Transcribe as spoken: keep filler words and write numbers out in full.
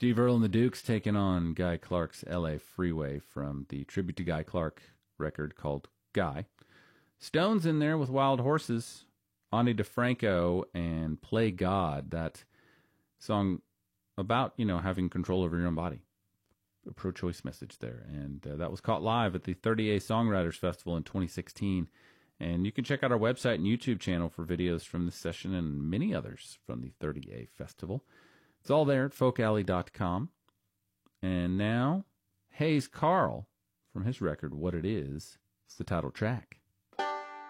Steve Earle and the Dukes taking on Guy Clark's L A Freeway from the tribute to Guy Clark record called Guy. Stones in there with Wild Horses, Ani DeFranco, and Play God, that song about, you know, having control over your own body. A pro-choice message there. And uh, that was caught live at the thirty A Songwriters Festival in twenty sixteen. And you can check out our website and YouTube channel for videos from this session and many others from the thirty A Festival. It's all there at folk alley dot com. And now, Hayes Carll, from his record, What It Is, it's the title track.